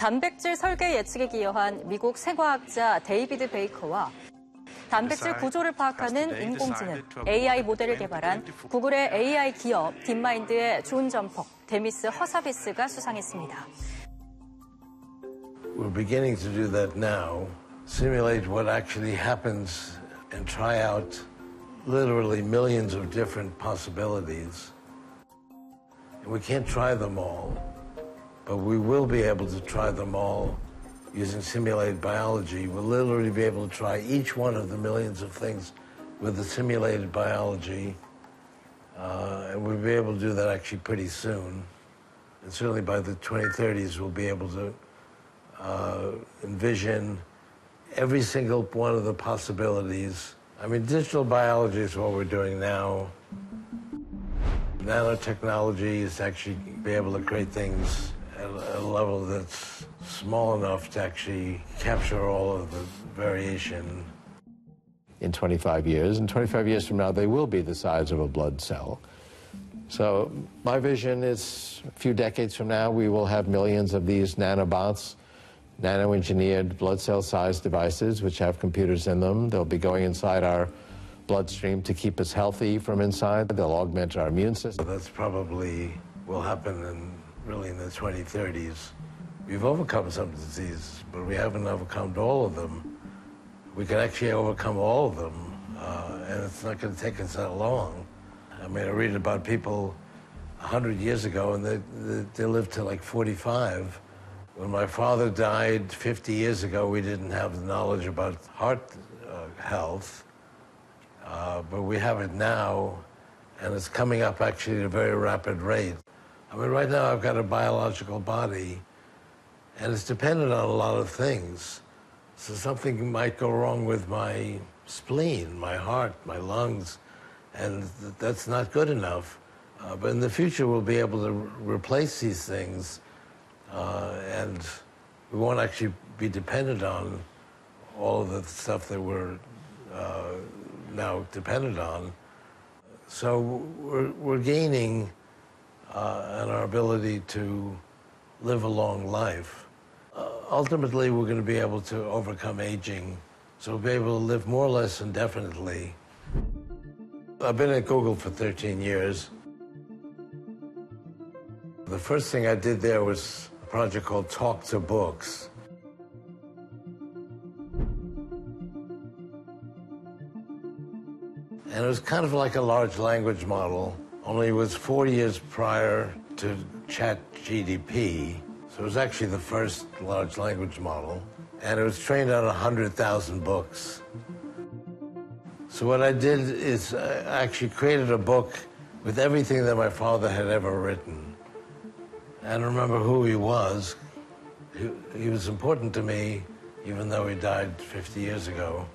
단백질 설계 예측에 기여한 미국 생화학자 데이비드 베이커와 단백질 구조를 파악하는 인공지능 AI 모델을 개발한 구글의 AI 기업 딥마인드의 존 점퍼, 데미스 허사비스가 수상했습니다. We're beginning to do that now. Simulate what actually happens and try out literally millions of different possibilities. And we can't try them all, but we will be able to try them all using simulated biology. We'll literally be able to try each one of the millions of things with the simulated biology, and we'll be able to do that actually pretty soon. And certainly by the 2030s, we'll be able to envision every single one of the possibilities. I mean, digital biology is what we're doing now. Nanotechnology is to actually be able to create things at a level that's small enough to actually capture all of the variation. In 25 years, and 25 years from now, they will be the size of a blood cell. So my vision is a few decades from now, we will have millions of these nanobots, nano-engineered blood cell-sized devices which have computers in them. They'll be going inside our bloodstream to keep us healthy from inside. They'll augment our immune system. That's probably will happen really in the 2030s. We've overcome some diseases, but we haven't overcome all of them. We can actually overcome all of them, and it's not going to take us that long. I mean, I read about people 100 years ago, and they lived to like 45. When my father died 50 years ago, we didn't have the knowledge about heart health, but we have it now, and it's coming up actually at a very rapid rate. I mean, right now I've got a biological body, and it's dependent on a lot of things. So something might go wrong with my spleen, my heart, my lungs, and that's not good enough. But in the future, we'll be able to replace these things, and we won't actually be dependent on all of the stuff that we're now dependent on. So we're gaining in our ability to live a long life. Ultimately, we're going to be able to overcome aging, so we'll be able to live more or less indefinitely. I've been at Google for 13 years. The first thing I did there was a project called Talk to Books. And it was kind of like a large language model, only it was 4 years prior to ChatGPT. So it was actually the first large language model, and it was trained on 100,000 books. So what I did is I actually created a book with everything that my father had ever written. And remember who he was. He was important to me, even though he died 50 years ago.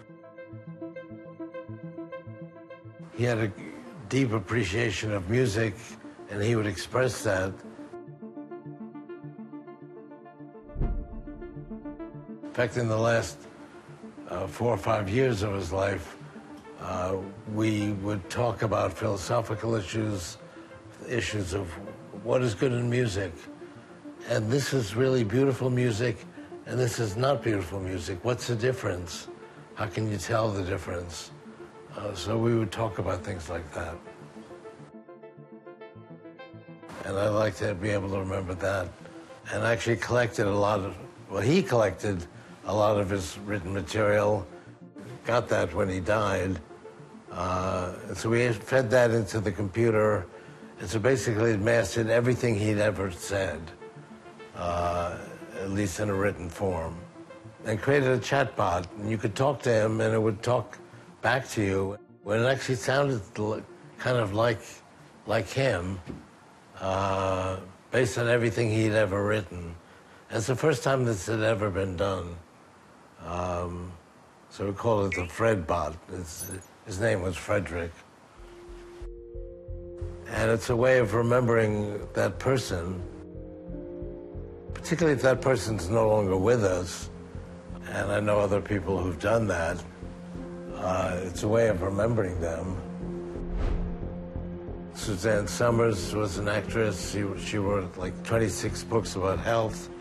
He had a deep appreciation of music, and he would express that. In fact, in the last 4 or 5 years of his life, we would talk about philosophical issues of what is good in music. And this is really beautiful music, and this is not beautiful music. What's the difference? How can you tell the difference? So we would talk about things like that. And I like to be able to remember that. And actually collected he collected a lot of his written material, got that when he died. So we fed that into the computer, and so basically it mastered everything he'd ever said, at least in a written form. And created a chatbot, and you could talk to him, and it would talk back to you. When it actually sounded kind of like him, based on everything he'd ever written. And it's the first time this had ever been done. So we call it the Fredbot. His name was Frederick. And it's a way of remembering that person, particularly if that person's no longer with us. And I know other people who've done that. It's a way of remembering them. Suzanne Summers was an actress. She wrote like 26 books about health.